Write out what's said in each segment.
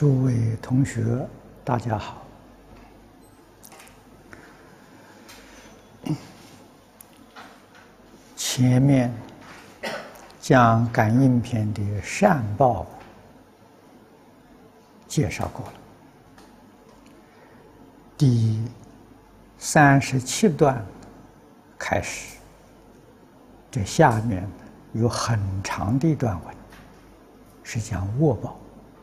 诸位同学，大家好。前面将感应篇的善报介绍过了，第37段开始，这下面有很长的一段文，是讲恶报。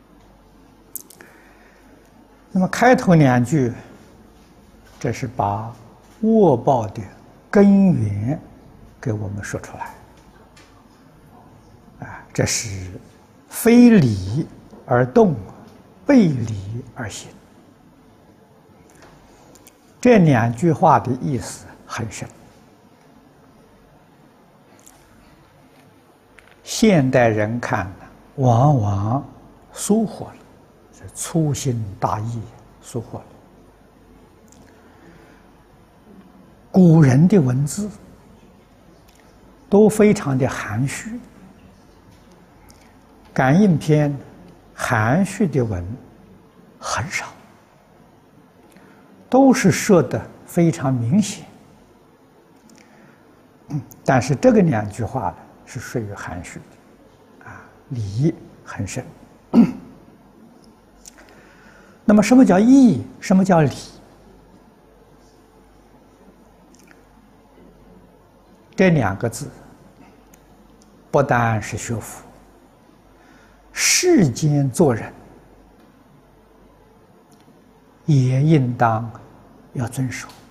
那么开头两句，这是把恶报的根源给我们说出来。这是非理而动，背理而行。这两句话的意思很深。现代人看呢，往往疏忽了，是粗心大意，疏忽了。古人的文字都非常的含蓄，感应篇含蓄的文很少，都是说的非常明显。但是这个两句话呢，是属于含蓄的，理很深。那么什么叫义？什么叫理？这两个字不单是学佛，世间做人也应当要遵守。